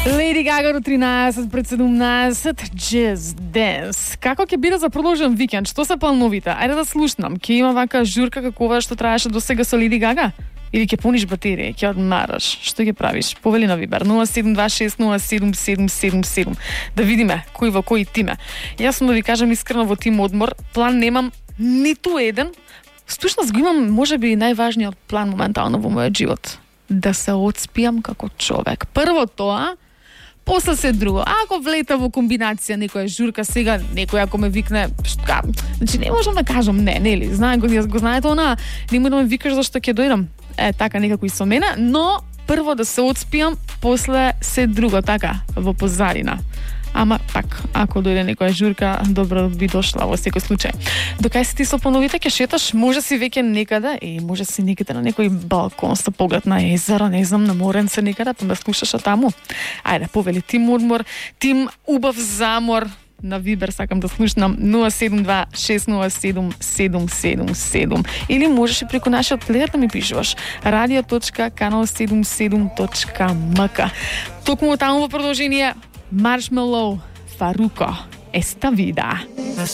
Lady Gaga do 13 pred 17, Just Dance. Како ќе биде за продолжен викенд? Што се плановите? Ајде да слушнам. Ќе има вака журка какова што траеше до сега со Lady Gaga? Или ќе пуниш батерија, ќе одмараш? Што ќе правиш? Повели на Вибер 0726077777. Да видиме кој во кој тиме. Јас сум да ви кажам искрено во тим одмор, план немам ниту еден. Всушност го имам можеби најважниот план моментално во мојот живот. Да се отспиам како човек. Прво тоа, после се друго. Ако влета во комбинација некоја журка сега, некој ако ме викне, значи не можам да кажам не, нели? Го знаете она, нема да ме викаш зашто ќе дојдам. Така некако и со мене, но прво да се отспиам, после се друго, така, во позадина. Ама пак, ако дојде некоја журка, добро би дошла во секој случај. Докај си ти со плановите ќе шеташ, може си веќе некаде, може си некаде на некој балкон со поглед на езеро, не знам, на моренце некаде, па да слушаш таму. Ајде, повели тим одмор, тим убав замор. На Вибер сакам да слушнам 072-607-777. Или можеш и преку нашиот плеер да ми пишуваш radio.canal77.mk. Токму таму во продолжение Marshmello, Farruko, Esta Vida.